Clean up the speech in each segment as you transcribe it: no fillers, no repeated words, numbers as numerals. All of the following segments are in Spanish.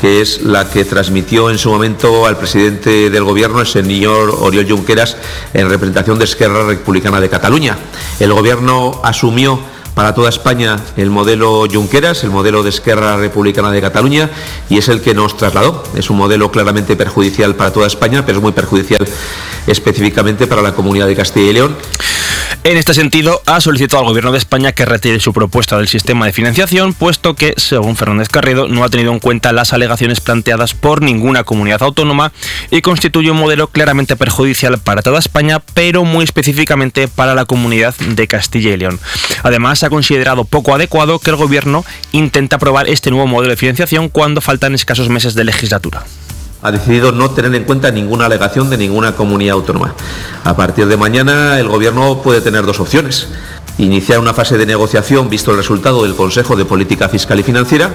que es la que transmitió en su momento al presidente del Gobierno, el señor Oriol Junqueras, en representación de Esquerra Republicana de Cataluña. El Gobierno asumió para toda España el modelo Junqueras, el modelo de Esquerra Republicana de Cataluña, y es el que nos trasladó. Es un modelo claramente perjudicial para toda España, pero es muy perjudicial específicamente para la Comunidad de Castilla y León. En este sentido, ha solicitado al Gobierno de España que retire su propuesta del sistema de financiación, puesto que, según Fernández Carredo, no ha tenido en cuenta las alegaciones planteadas por ninguna comunidad autónoma y constituye un modelo claramente perjudicial para toda España, pero muy específicamente para la Comunidad de Castilla y León. Además, ha considerado poco adecuado que el Gobierno intente aprobar este nuevo modelo de financiación cuando faltan escasos meses de legislatura. Ha decidido no tener en cuenta ninguna alegación de ninguna comunidad autónoma. A partir de mañana el Gobierno puede tener dos opciones: iniciar una fase de negociación visto el resultado del Consejo de Política Fiscal y Financiera,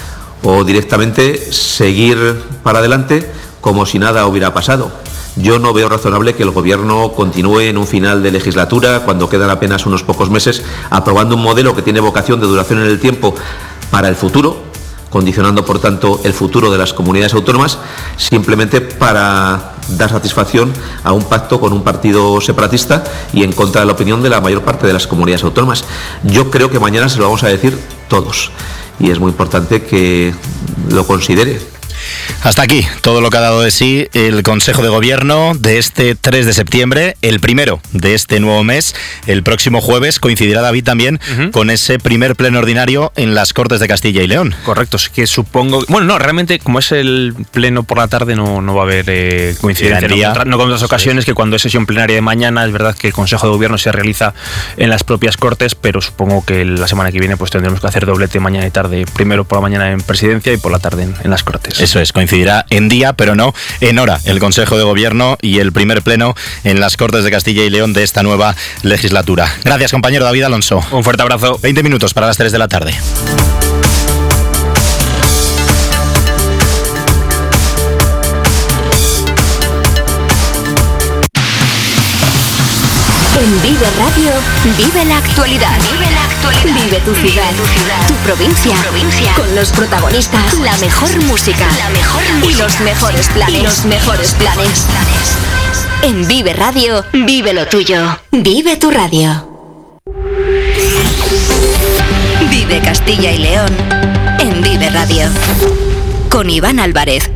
o directamente seguir para adelante como si nada hubiera pasado. Yo no veo razonable que el Gobierno continúe en un final de legislatura, cuando quedan apenas unos pocos meses, aprobando un modelo que tiene vocación de duración en el tiempo para el futuro, condicionando por tanto el futuro de las comunidades autónomas, simplemente para dar satisfacción a un pacto con un partido separatista y en contra de la opinión de la mayor parte de las comunidades autónomas. Yo creo que mañana se lo vamos a decir todos y es muy importante que lo considere. Hasta aquí todo lo que ha dado de sí el Consejo de Gobierno de este 3 de septiembre, el primero de este nuevo mes. El próximo jueves coincidirá, David, también con ese primer pleno ordinario en las Cortes de Castilla y León. Correcto, sí que supongo... Bueno, no, realmente como es el pleno por la tarde no va a haber coincidencia. No como en otras ocasiones, que cuando es sesión plenaria de mañana, es verdad que el Consejo de Gobierno se realiza en las propias Cortes, pero supongo que la semana que viene pues tendremos que hacer doblete mañana y tarde. Primero por la mañana en Presidencia y por la tarde en las Cortes. Eso es, coincidirá en día, pero no en hora, el Consejo de Gobierno y el primer pleno en las Cortes de Castilla y León de esta nueva legislatura. Gracias, compañero David Alonso. Un fuerte abrazo. 20 minutos para las 3 de la tarde. En Vive Radio, vive la actualidad. Vive tu ciudad, tu provincia, con los protagonistas, la mejor música y los mejores planes. En Vive Radio, vive lo tuyo. Vive tu radio. Vive Castilla y León en Vive Radio. Con Iván Álvarez.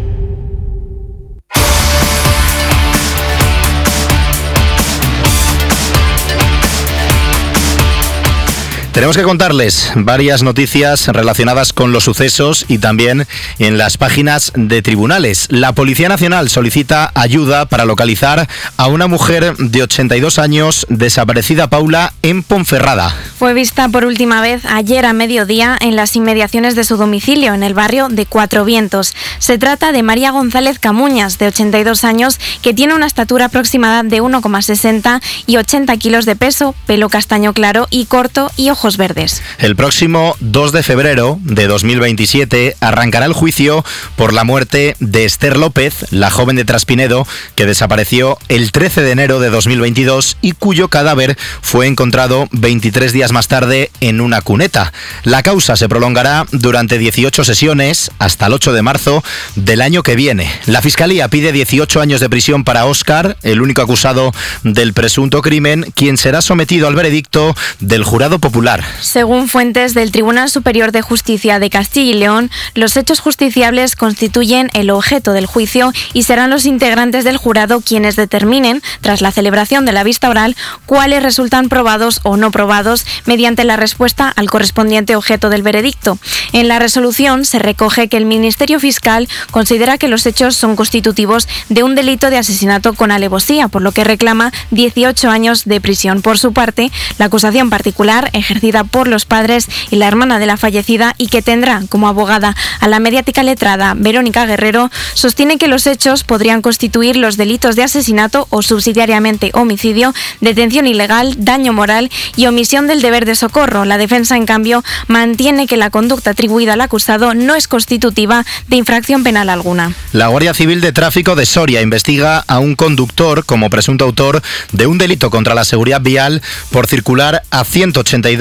Tenemos que contarles varias noticias relacionadas con los sucesos y también en las páginas de tribunales. La Policía Nacional solicita ayuda para localizar a una mujer de 82 años desaparecida, Paula, en Ponferrada. Fue vista por última vez ayer a mediodía en las inmediaciones de su domicilio, en el barrio de Cuatro Vientos. Se trata de María González Camuñas, de 82 años, que tiene una estatura aproximada de 1,60 y 80 kilos de peso, pelo castaño claro y corto y ojos verdes. El próximo 2 de febrero de 2027 arrancará el juicio por la muerte de Esther López, la joven de Traspinedo, que desapareció el 13 de enero de 2022 y cuyo cadáver fue encontrado 23 días más tarde en una cuneta. La causa se prolongará durante 18 sesiones hasta el 8 de marzo del año que viene. La Fiscalía pide 18 años de prisión para Óscar, el único acusado del presunto crimen, quien será sometido al veredicto del jurado popular. Según fuentes del Tribunal Superior de Justicia de Castilla y León, los hechos justiciables constituyen el objeto del juicio y serán los integrantes del jurado quienes determinen, tras la celebración de la vista oral, cuáles resultan probados o no probados mediante la respuesta al correspondiente objeto del veredicto. En la resolución se recoge que el Ministerio Fiscal considera que los hechos son constitutivos de un delito de asesinato con alevosía, por lo que reclama 18 años de prisión. Por su parte, la acusación particular, ejercida por los padres y la hermana de la fallecida y que tendrá como abogada a la mediática letrada Verónica Guerrero, sostiene que los hechos podrían constituir los delitos de asesinato o subsidiariamente homicidio, detención ilegal, daño moral y omisión del deber de socorro. La defensa, en cambio, mantiene que la conducta atribuida al acusado no es constitutiva de infracción penal alguna. La Guardia Civil de Tráfico de Soria investiga a un conductor como presunto autor de un delito contra la seguridad vial por circular a 182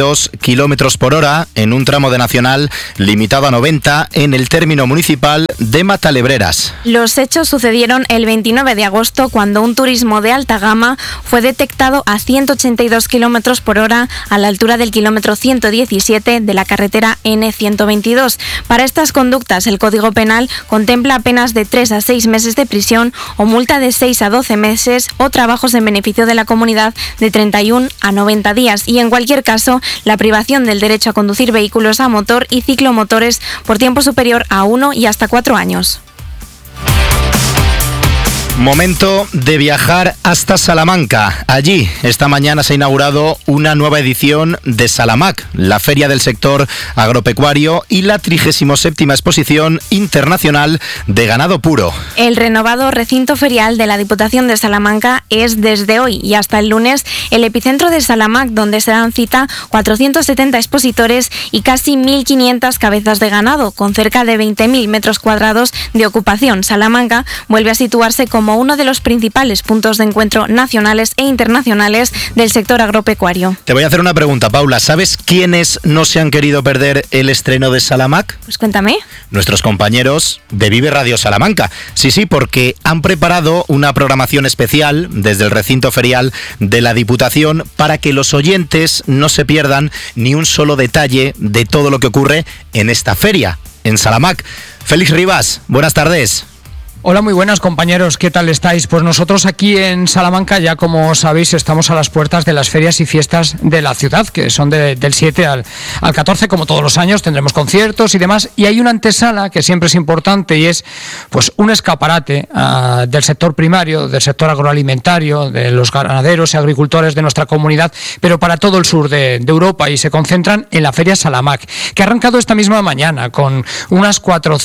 82 kilómetros por hora en un tramo de Nacional limitado a 90 en el término municipal de Matalebreras. Los hechos sucedieron el 29 de agosto cuando un turismo de alta gama fue detectado a 182 kilómetros por hora a la altura del kilómetro 117 de la carretera N122. Para estas conductas, el Código Penal contempla penas de 3 a 6 meses de prisión o multa de 6 a 12 meses o trabajos en beneficio de la comunidad de 31 a 90 días y, en cualquier caso, la privación del derecho a conducir vehículos a motor y ciclomotores por tiempo superior a 1 y hasta 4 años. Momento de viajar hasta Salamanca. Allí, esta mañana se ha inaugurado una nueva edición de Salamac, la feria del sector agropecuario y la 37ª exposición internacional de ganado puro. El renovado recinto ferial de la Diputación de Salamanca es desde hoy y hasta el lunes el epicentro de Salamac, donde se dan cita 470 expositores y casi 1.500 cabezas de ganado, con cerca de 20.000 metros cuadrados de ocupación. Salamanca vuelve a situarse como uno de los principales puntos de encuentro nacionales e internacionales del sector agropecuario. Te voy a hacer una pregunta, Paula. ¿Sabes quiénes no se han querido perder el estreno de Salamac? Pues cuéntame. Nuestros compañeros de Vive Radio Salamanca. Sí, porque han preparado una programación especial desde el recinto ferial de la Diputación para que los oyentes no se pierdan ni un solo detalle de todo lo que ocurre en esta feria, en Salamac. Félix Rivas, buenas tardes. Hola, muy buenas compañeros, ¿qué tal estáis? Pues nosotros aquí en Salamanca ya, como sabéis, estamos a las puertas de las ferias y fiestas de la ciudad, que son del 7 al 14, como todos los años, tendremos conciertos y demás, y hay una antesala que siempre es importante y es pues un escaparate del sector primario, del sector agroalimentario, de los ganaderos y agricultores de nuestra comunidad, pero para todo el sur de Europa, y se concentran en la Feria Salamac, que ha arrancado esta misma mañana con unas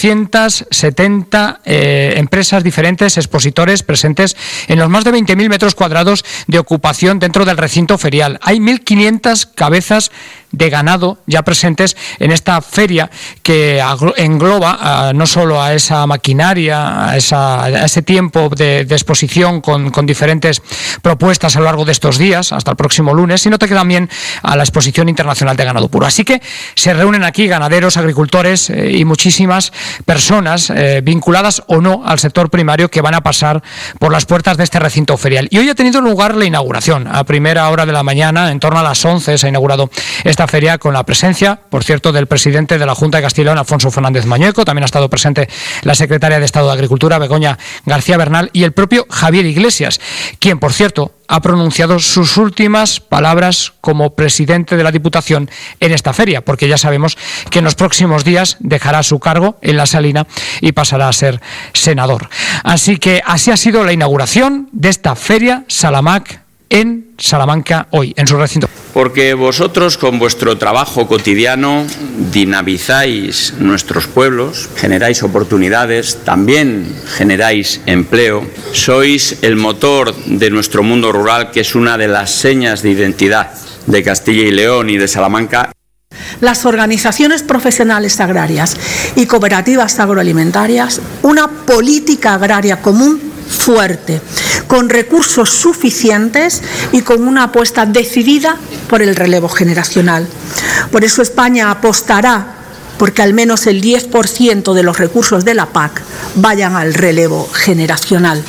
470 empresas diferentes, expositores presentes en los más de 20.000 metros cuadrados de ocupación dentro del recinto ferial. Hay 1.500 cabezas de ganado ya presentes en esta feria, que engloba no solo a esa maquinaria, a ese tiempo de exposición con diferentes propuestas a lo largo de estos días hasta el próximo lunes, sino que también a la exposición internacional de ganado puro. Así que se reúnen aquí ganaderos, agricultores y muchísimas personas vinculadas o no al sector primario, que van a pasar por las puertas de este recinto ferial. Y hoy ha tenido lugar la inauguración. A primera hora de la mañana, en torno a las 11, se ha inaugurado esta feria con la presencia, por cierto, del presidente de la Junta de Castilla y León, Alfonso Fernández Mañueco. También ha estado presente la secretaria de Estado de Agricultura, Begoña García Bernal, y el propio Javier Iglesias, quien, por cierto, ha pronunciado sus últimas palabras como presidente de la Diputación en esta feria, porque ya sabemos que en los próximos días dejará su cargo en la Salina y pasará a ser senador. Así que así ha sido la inauguración de esta feria Salamac en Salamanca hoy, en su recinto. Porque vosotros, con vuestro trabajo cotidiano, dinamizáis nuestros pueblos, generáis oportunidades, también generáis empleo, sois el motor de nuestro mundo rural, que es una de las señas de identidad de Castilla y León y de Salamanca. Las organizaciones profesionales agrarias y cooperativas agroalimentarias, una política agraria común fuerte, con recursos suficientes y con una apuesta decidida por el relevo generacional. Por eso España apostará porque al menos el 10% de los recursos de la PAC vayan al relevo generacional.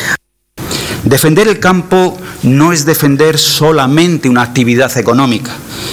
Defender el campo no es defender solamente una actividad económica,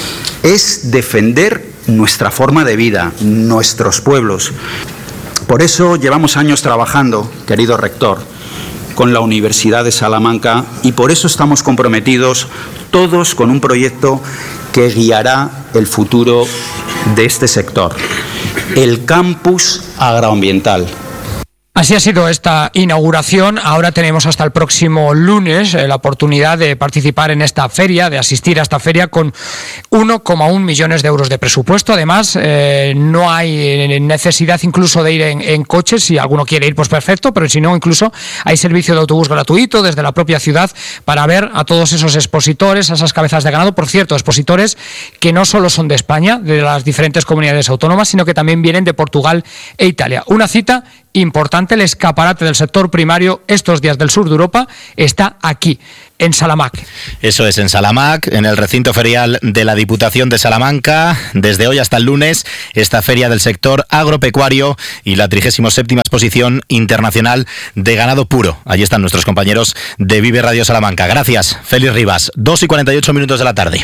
es defender nuestra forma de vida, nuestros pueblos. Por eso llevamos años trabajando, querido rector, con la Universidad de Salamanca, y por eso estamos comprometidos todos con un proyecto que guiará el futuro de este sector, el campus agroambiental. Así ha sido esta inauguración. Ahora tenemos hasta el próximo lunes la oportunidad de participar en esta feria, de asistir a esta feria con 1,1 millones de euros de presupuesto. Además, no hay necesidad incluso de ir en coche. Si alguno quiere ir, pues perfecto, pero si no, incluso hay servicio de autobús gratuito desde la propia ciudad para ver a todos esos expositores, a esas cabezas de ganado. Por cierto, expositores que no solo son de España, de las diferentes comunidades autónomas, sino que también vienen de Portugal e Italia. Una cita importante. El escaparate del sector primario estos días del sur de Europa está aquí, en Salamac. Eso es, en Salamac, en el recinto ferial de la Diputación de Salamanca. Desde hoy hasta el lunes, esta feria del sector agropecuario y la 37ª exposición internacional de ganado puro. Allí están nuestros compañeros de Vive Radio Salamanca. Gracias, Félix Rivas. 2:48 de la tarde.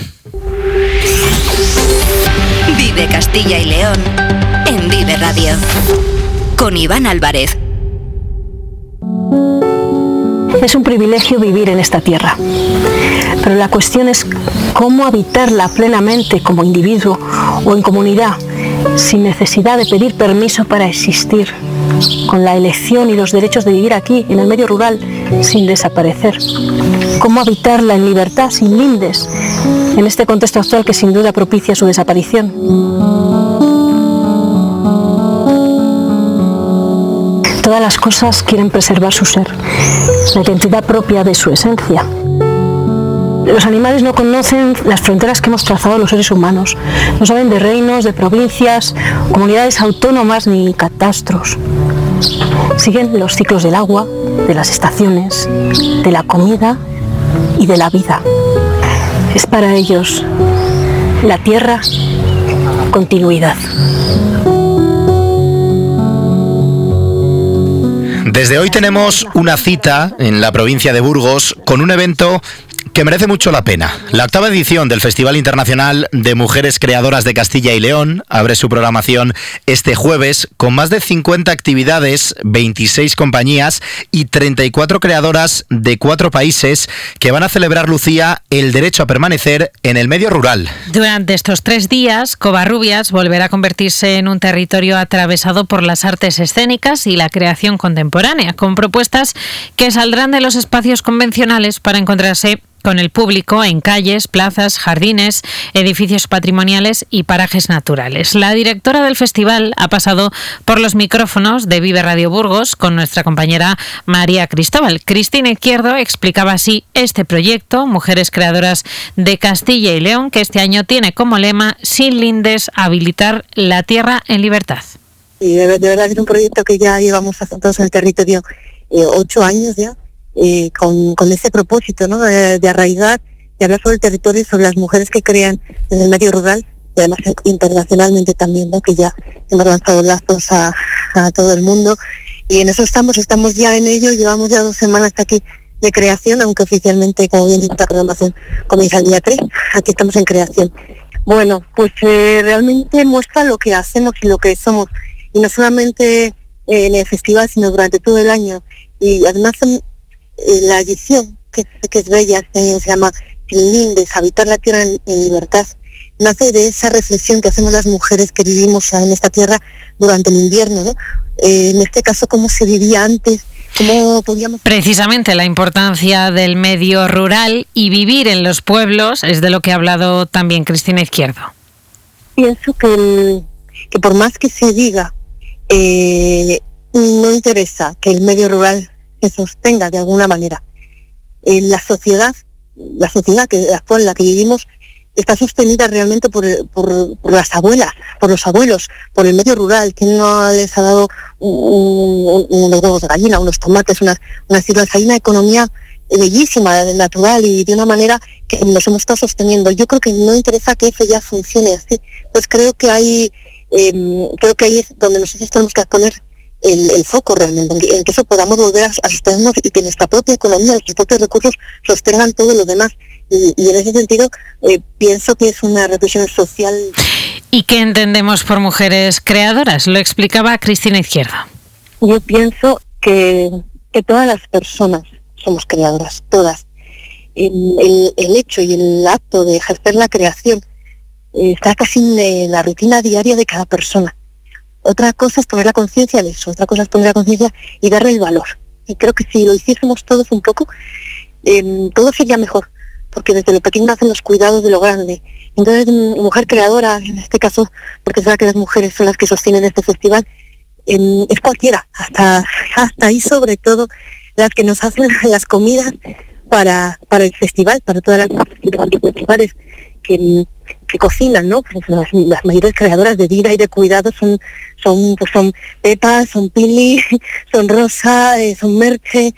Vive Castilla y León en Vive Radio. Con Iván Álvarez. Es un privilegio vivir en esta tierra, pero la cuestión es cómo habitarla plenamente como individuo o en comunidad, sin necesidad de pedir permiso para existir, con la elección y los derechos de vivir aquí, en el medio rural, sin desaparecer. Cómo habitarla en libertad, sin lindes, en este contexto actual que sin duda propicia su desaparición. Todas las cosas quieren preservar su ser, la identidad propia de su esencia. Los animales no conocen las fronteras que hemos trazado los seres humanos. No saben de reinos, de provincias, comunidades autónomas ni catastros. Siguen los ciclos del agua, de las estaciones, de la comida y de la vida. Es para ellos la tierra, continuidad. Desde hoy tenemos una cita en la provincia de Burgos con un evento que merece mucho la pena. La 8ª edición del Festival Internacional de Mujeres Creadoras de Castilla y León abre su programación este jueves con más de 50 actividades, 26 compañías y 34 creadoras de 4 países que van a celebrar, Lucía, el derecho a permanecer en el medio rural. Durante estos 3 días, Covarrubias volverá a convertirse en un territorio atravesado por las artes escénicas y la creación contemporánea, con propuestas que saldrán de los espacios convencionales para encontrarse con el público en calles, plazas, jardines, edificios patrimoniales y parajes naturales. La directora del festival ha pasado por los micrófonos de Vive Radio Burgos con nuestra compañera María Cristóbal. Cristina Izquierdo explicaba así este proyecto, Mujeres Creadoras de Castilla y León, que este año tiene como lema: sin lindes, habilitar la tierra en libertad. Y de verdad es un proyecto que ya llevamos todos en el territorio 8 años ya. Con ese propósito, ¿no? de arraigar y hablar sobre el territorio y sobre las mujeres que crean en el medio rural y además internacionalmente también, ¿no? Que ya hemos lanzado lazos a todo el mundo y en eso estamos ya en ello. Llevamos ya 2 semanas aquí de creación, aunque oficialmente, como bien dicho, la programación comienza el día 3. Aquí estamos en creación. Bueno, pues realmente muestra lo que hacemos y lo que somos, y no solamente en el festival, sino durante todo el año. Y además la edición, que es bella, se llama Sin lindes, habitar la tierra en libertad, nace de esa reflexión que hacemos las mujeres que vivimos en esta tierra durante el invierno, ¿no? En este caso, cómo se vivía antes, cómo podíamos... Precisamente la importancia del medio rural y vivir en los pueblos es de lo que ha hablado también Cristina Izquierdo. Pienso que por más que se diga, no interesa que el medio rural se sostenga de alguna manera. La sociedad actual en la que vivimos está sostenida realmente por las abuelas, por los abuelos, por el medio rural, que no les ha dado unos huevos de gallina, unos tomates, unas ciruelas. Hay una economía bellísima, natural y de una manera que nos hemos estado sosteniendo. Yo creo que no interesa que eso ya funcione así. Pues creo que ahí es donde nosotros tenemos que poner el foco realmente, en que eso podamos volver a sostenernos y que nuestra propia economía, nuestros propios recursos sostengan todo lo demás. Y en ese sentido pienso que es una reflexión social. ¿Y qué entendemos por mujeres creadoras? Lo explicaba Cristina Izquierdo. Yo pienso que todas las personas somos creadoras, todas. El hecho y el acto de ejercer la creación está casi en la rutina diaria de cada persona. Otra cosa es poner la conciencia de eso, otra cosa es poner la conciencia y darle el valor. Y creo que si lo hiciésemos todos un poco, todo sería mejor, porque desde lo pequeño hacen los cuidados de lo grande. Entonces, mujer creadora, en este caso, porque es verdad que las mujeres son las que sostienen este festival, es cualquiera, hasta ahí sobre todo las que nos hacen las comidas para el festival, para todas las festivales que cocinan, ¿no? Pues las mayores creadoras de vida y de cuidado son Pepa, son Pili, son Rosa, son Merche,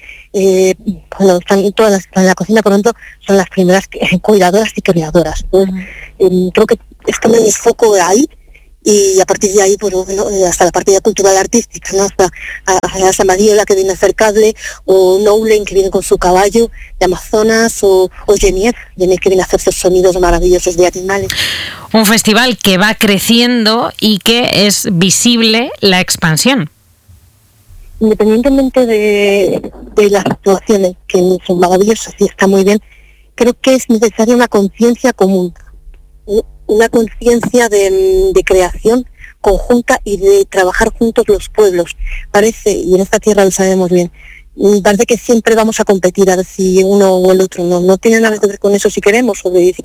están todas en la cocina, por lo tanto, son las primeras cuidadoras y creadoras. Entonces, creo que está en el foco de ahí, y a partir de ahí, pues bueno, hasta la partida cultural artística, ¿no? Hasta a Madiola, que viene a hacer cable, o Noulen, que viene con su caballo de Amazonas, o Geniez, que viene a hacer esos sonidos maravillosos de animales. Un festival que va creciendo y que es visible la expansión. Independientemente de las actuaciones, que son maravillosas y está muy bien, creo que es necesaria una conciencia común, una conciencia de creación conjunta y de trabajar juntos los pueblos. Parece, y en esta tierra lo sabemos bien, parece que siempre vamos a competir a ver si uno o el otro. No tiene nada que ver con eso. Si queremos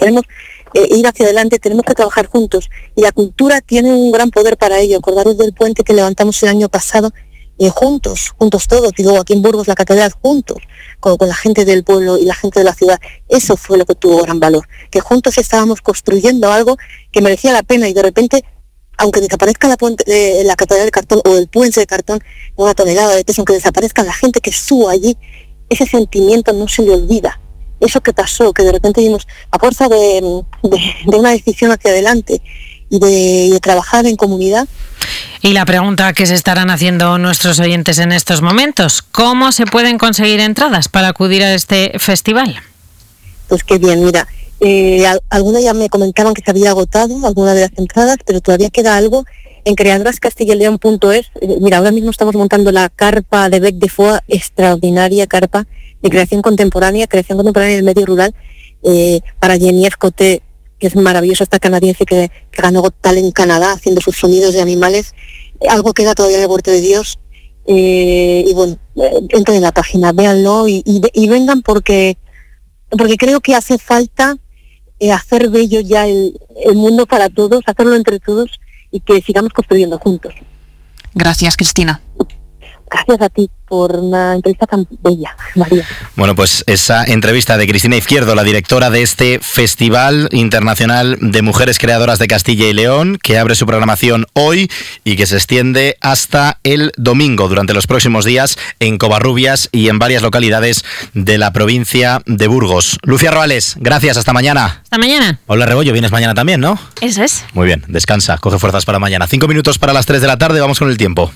ir hacia adelante, tenemos que trabajar juntos, y la cultura tiene un gran poder para ello. Acordaros del puente que levantamos el año pasado, juntos todos, y luego aquí en Burgos la catedral, juntos con la gente del pueblo y la gente de la ciudad. Eso fue lo que tuvo gran valor, que juntos estábamos construyendo algo que merecía la pena, y de repente, aunque desaparezca la catedral de cartón o el puente de cartón, una tonelada de peso, aunque desaparezca la gente que estuvo allí, ese sentimiento no se le olvida. Eso que pasó, que de repente vimos, a fuerza de una decisión hacia adelante y de trabajar en comunidad. Y la pregunta que se estarán haciendo nuestros oyentes en estos momentos: ¿cómo se pueden conseguir entradas para acudir a este festival? Pues qué bien, mira, algunas ya me comentaban que se había agotado alguna de las entradas, pero todavía queda algo en creadorascastillaleon.es. Mira, ahora mismo estamos montando la carpa de Bec de Foix, extraordinaria carpa de creación contemporánea del medio rural, para Geniez Coté, que es maravillosa, esta canadiense que ganó Got Talent en Canadá haciendo sus sonidos de animales. Algo queda todavía en el Huerto de Dios, y bueno, entren en la página, véanlo y vengan, porque creo que hace falta hacer bello ya el mundo para todos, hacerlo entre todos, y que sigamos construyendo juntos. Gracias, Cristina. Gracias a ti por una entrevista tan bella, María. Bueno, pues esa entrevista de Cristina Izquierdo, la directora de este Festival Internacional de Mujeres Creadoras de Castilla y León, que abre su programación hoy y que se extiende hasta el domingo, durante los próximos días, en Covarrubias y en varias localidades de la provincia de Burgos. Lucía Roales, gracias, hasta mañana. Hasta mañana. Paula Rebollo, vienes mañana también, ¿no? Eso es. Muy bien, descansa, coge fuerzas para mañana. 5 minutos para las 3 de la tarde, vamos con el tiempo.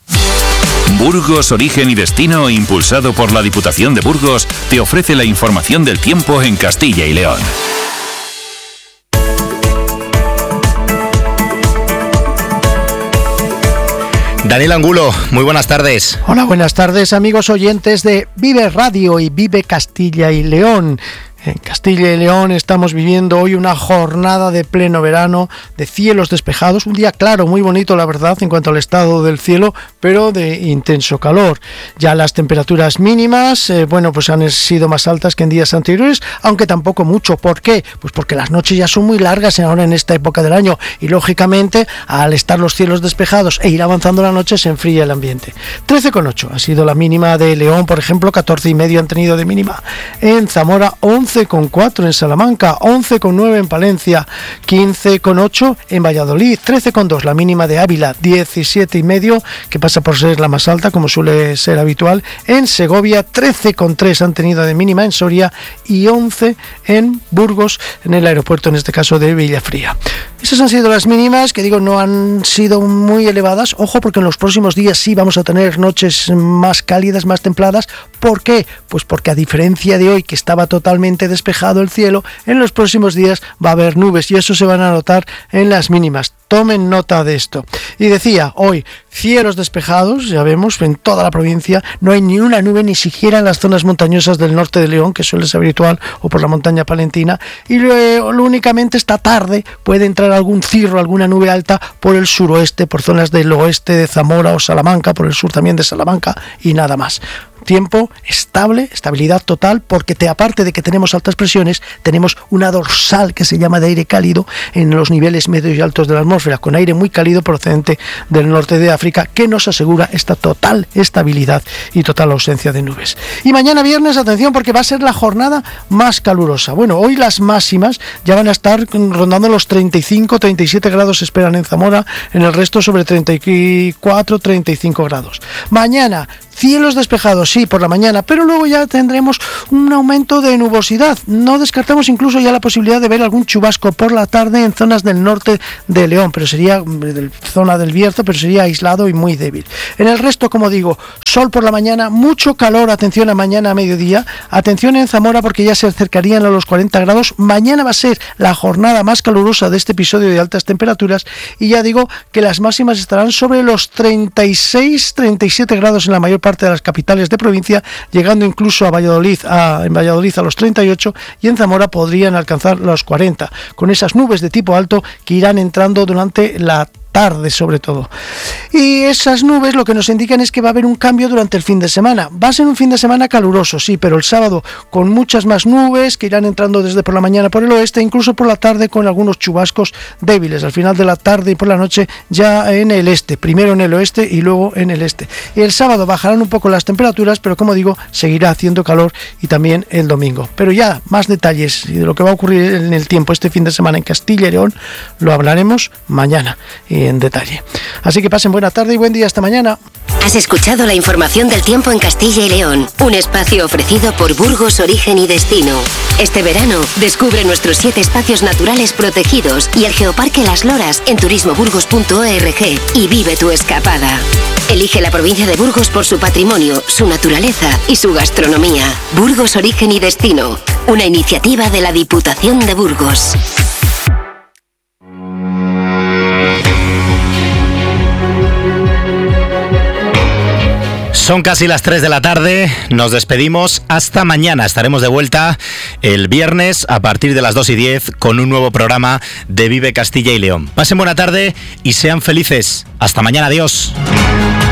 Burgos Origen y Destino, impulsado por la Diputación de Burgos, te ofrece la información del tiempo en Castilla y León. Daniel Angulo, muy buenas tardes. Hola, buenas tardes, amigos oyentes de Vive Radio y Vive Castilla y León. En Castilla y León estamos viviendo hoy una jornada de pleno verano, de cielos despejados, un día claro, muy bonito la verdad en cuanto al estado del cielo, pero de intenso calor. Ya las temperaturas mínimas, pues han sido más altas que en días anteriores, aunque tampoco mucho. ¿Por qué? Pues porque las noches ya son muy largas ahora en esta época del año, y lógicamente al estar los cielos despejados e ir avanzando la noche se enfría el ambiente. 13,8 ha sido la mínima de León, por ejemplo, 14,5 han tenido de mínima en Zamora, 11,4 en Salamanca, 11,9 en Palencia, 15,8 en Valladolid, 13,2 la mínima de Ávila, 17,5, que pasa por ser la más alta como suele ser habitual, en Segovia, 13,3 han tenido de mínima en Soria y 11 en Burgos, en el aeropuerto en este caso de Villafría. Esas han sido las mínimas, que digo no han sido muy elevadas. Ojo, porque en los próximos días sí vamos a tener noches más cálidas, más templadas. ¿Por qué? Pues porque a diferencia de hoy, que estaba totalmente despejado el cielo, en los próximos días va a haber nubes y eso se van a notar en las mínimas. Tomen nota de esto. Y decía, hoy cielos despejados, ya vemos, en toda la provincia, no hay ni una nube, ni siquiera en las zonas montañosas del norte de León, que suele ser habitual, o por la montaña palentina, y únicamente esta tarde puede entrar algún cirro, alguna nube alta por el suroeste, por zonas del oeste de Zamora o Salamanca, por el sur también de Salamanca, y nada más. tiempo estable, estabilidad total, porque aparte de que tenemos altas presiones, tenemos una dorsal que se llama de aire cálido en los niveles medios y altos de la atmósfera, con aire muy cálido procedente del norte de África, que nos asegura esta total estabilidad y total ausencia de nubes. Y mañana viernes, atención, porque va a ser la jornada más calurosa. Bueno, hoy las máximas ya van a estar rondando los 35, 37 grados se esperan en Zamora, en el resto sobre 34, 35 grados. Mañana, cielos despejados, sí, por la mañana, pero luego ya tendremos un aumento de nubosidad. No descartamos incluso ya la posibilidad de ver algún chubasco por la tarde en zonas del norte de León, pero sería zona del Bierzo, pero sería aislado y muy débil. En el resto, como digo, sol por la mañana, mucho calor, atención a mañana a mediodía, atención en Zamora porque ya se acercarían a los 40 grados. Mañana va a ser la jornada más calurosa de este episodio de altas temperaturas y ya digo que las máximas estarán sobre los 36, 37 grados en la mayor parte de las capitales de provincia, llegando incluso a Valladolid, en Valladolid a los 38 y en Zamora podrían alcanzar los 40, con esas nubes de tipo alto que irán entrando durante la tarde sobre todo. Y esas nubes lo que nos indican es que va a haber un cambio durante el fin de semana. Va a ser un fin de semana caluroso, sí, pero el sábado con muchas más nubes que irán entrando desde por la mañana por el oeste, incluso por la tarde con algunos chubascos débiles, al final de la tarde y por la noche ya en el este, primero en el oeste y luego en el este. Y el sábado bajarán un poco las temperaturas, pero como digo, seguirá haciendo calor y también el domingo. Pero ya más detalles de lo que va a ocurrir en el tiempo este fin de semana en Castilla y León lo hablaremos mañana en detalle. Así que pasen buena tarde y buen día hasta mañana. Has escuchado la información del tiempo en Castilla y León, un espacio ofrecido por Burgos Origen y Destino. Este verano descubre nuestros 7 espacios naturales protegidos y el Geoparque Las Loras en turismoburgos.org y vive tu escapada. Elige la provincia de Burgos por su patrimonio, su naturaleza y su gastronomía. Burgos Origen y Destino, una iniciativa de la Diputación de Burgos. Son casi las 3 de la tarde, nos despedimos, hasta mañana, estaremos de vuelta el viernes a partir de las 2:10 con un nuevo programa de Vive Castilla y León. Pasen buena tarde y sean felices, hasta mañana, adiós.